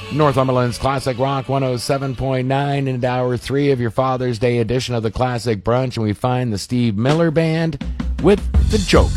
Northumberland's Classic Rock 107.9 into hour 3 of your Father's Day edition of the Classic Brunch, and we find the Steve Miller Band with The Joker.